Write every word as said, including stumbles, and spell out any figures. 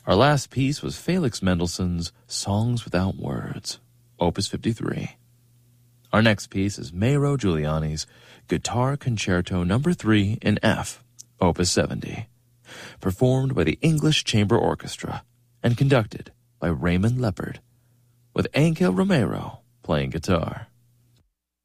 Our last piece was Felix Mendelssohn's Songs Without Words, Opus fifty-three. Our next piece is Mauro Giuliani's Guitar Concerto Number three in F, Opus seventy, performed by the English Chamber Orchestra and conducted by Raymond Leppard, with Angel Romero playing guitar.